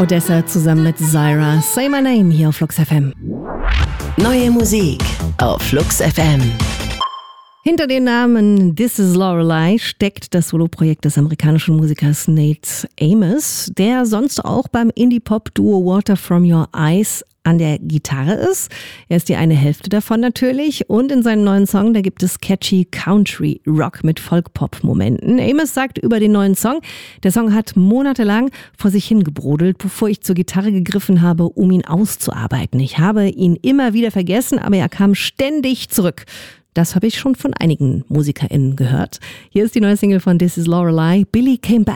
Odessa zusammen mit Zyra. Say My Name hier auf Flux FM. Neue Musik auf Flux FM. Hinter den Namen This Is Lorelei steckt das Soloprojekt des amerikanischen Musikers Nate Amos, der sonst auch beim Indie-Pop-Duo Water From Your Eyes an der Gitarre ist. Er ist die eine Hälfte davon natürlich und in seinem neuen Song, da gibt es catchy Country-Rock mit Folk-Pop-Momenten. Amos sagt über den neuen Song, der Song hat monatelang vor sich hingebrodelt, bevor ich zur Gitarre gegriffen habe, um ihn auszuarbeiten. Ich habe ihn immer wieder vergessen, aber er kam ständig zurück. Das habe ich schon von einigen MusikerInnen gehört. Hier ist die neue Single von This Is Lorelei, Billy Came Back.